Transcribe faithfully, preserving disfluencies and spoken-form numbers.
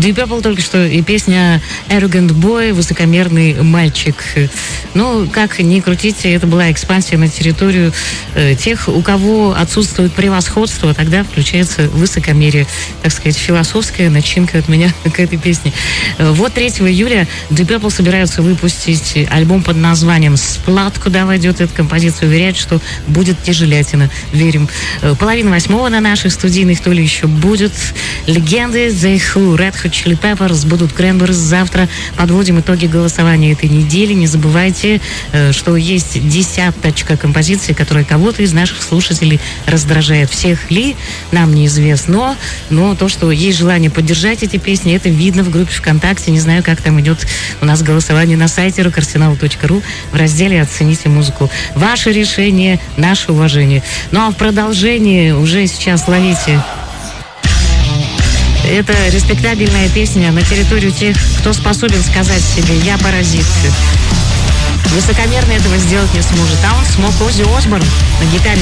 Deep Purple только что и песня Arrogant Boy, высокомерный мальчик. Ну, как ни крутите, это была экспансия на территорию э, тех, у кого отсутствует превосходство, тогда включается высокомерие, так сказать, философская начинка от меня к этой песне. Э, вот третьего июля Deep Purple собираются выпустить альбом под названием Splat, куда войдет эта композиция. Уверяют, что будет тяжелятина. Верим. Э, половина восьмого на наших студийных, то ли еще будет. Легенды The Who, Red Hot Chili Peppers, будут Cranberries завтра. Подводим итоги голосования этой недели. Не забывайте, что есть десяточка композиций, которые кого-то из наших слушателей раздражает. Всех ли, нам неизвестно, но то, что есть желание поддержать эти песни, это видно в группе ВКонтакте. Не знаю, как там идет у нас голосование на сайте рок-арсенал точка ру в разделе «Оцените музыку». Ваше решение, наше уважение. Ну а в продолжении уже сейчас ловите. Это респектабельная песня на территорию тех, кто способен сказать себе «я паразит». Высокомерно этого сделать не сможет. А он смог. Оззи Осборн на гитаре